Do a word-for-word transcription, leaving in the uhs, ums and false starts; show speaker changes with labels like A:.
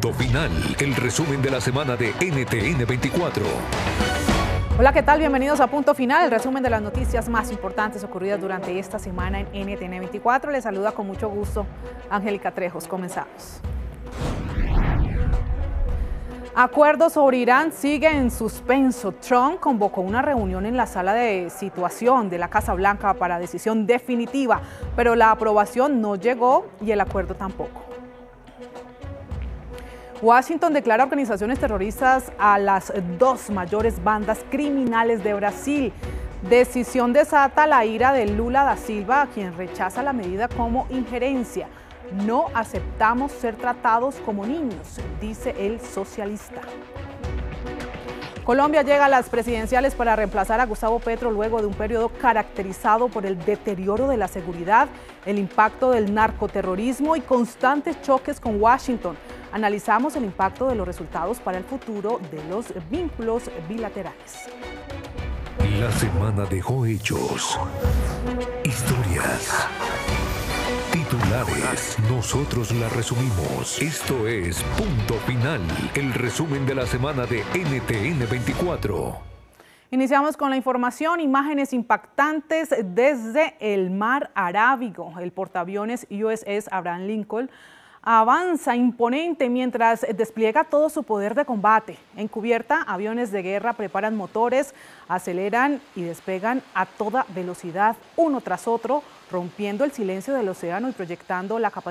A: Punto Final, el resumen de la semana de N T N veinticuatro.
B: Hola, ¿qué tal? Bienvenidos a Punto Final, el resumen de las noticias más importantes ocurridas durante esta semana en N T N veinticuatro. Les saluda con mucho gusto Angélica Trejos. Comenzamos. Acuerdo sobre Irán sigue en suspenso. Trump convocó una reunión en la sala de situación de la Casa Blanca para decisión definitiva, pero la aprobación no llegó y el acuerdo tampoco. Washington declara organizaciones terroristas a las dos mayores bandas criminales de Brasil. Decisión desata la ira de Lula da Silva, quien rechaza la medida como injerencia. No aceptamos ser tratados como niños, dice el socialista. Colombia llega a las presidenciales para reemplazar a Gustavo Petro luego de un periodo caracterizado por el deterioro de la seguridad, el impacto del narcoterrorismo y constantes choques con Washington. Analizamos el impacto de los resultados para el futuro de los vínculos bilaterales.
A: La semana dejó hechos, historias, titulares. Nosotros la resumimos. Esto es Punto Final, el resumen de la semana de N T N veinticuatro.
B: Iniciamos con la información, imágenes impactantes desde el mar Arábigo. El portaaviones U S S Abraham Lincoln avanza imponente mientras despliega todo su poder de combate. En cubierta, aviones de guerra preparan motores, aceleran y despegan a toda velocidad, uno tras otro, rompiendo el silencio del océano y proyectando la capacidad